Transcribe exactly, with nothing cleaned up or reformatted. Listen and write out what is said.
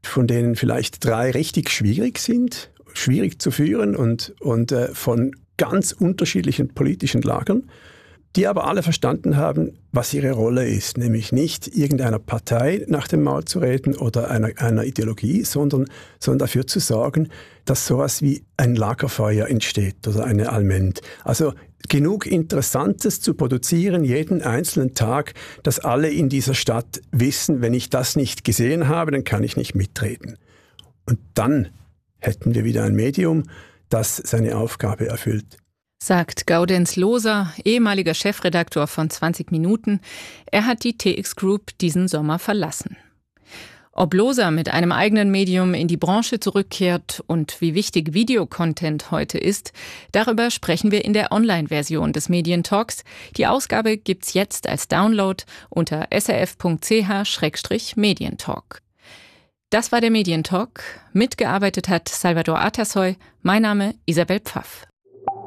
von denen vielleicht drei richtig schwierig sind, schwierig zu führen und, und äh, von ganz unterschiedlichen politischen Lagern, die aber alle verstanden haben, was ihre Rolle ist, nämlich nicht irgendeiner Partei nach dem Maul zu reden oder einer, einer Ideologie, sondern, sondern dafür zu sorgen, dass sowas wie ein Lagerfeuer entsteht oder eine Allmend. Also genug Interessantes zu produzieren jeden einzelnen Tag, dass alle in dieser Stadt wissen, wenn ich das nicht gesehen habe, dann kann ich nicht mitreden. Und dann hätten wir wieder ein Medium, das seine Aufgabe erfüllt. Sagt Gaudenz Loser, ehemaliger Chefredaktor von zwanzig Minuten. Er hat die T X Group diesen Sommer verlassen. Ob Loser mit einem eigenen Medium in die Branche zurückkehrt und wie wichtig Videocontent heute ist, darüber sprechen wir in der Online-Version des Medientalks. Die Ausgabe gibt's jetzt als Download unter s r f punkt c h slash medientalk. Das war der Medientalk. Mitgearbeitet hat Salvador Atasoy. Mein Name Isabel Pfaff.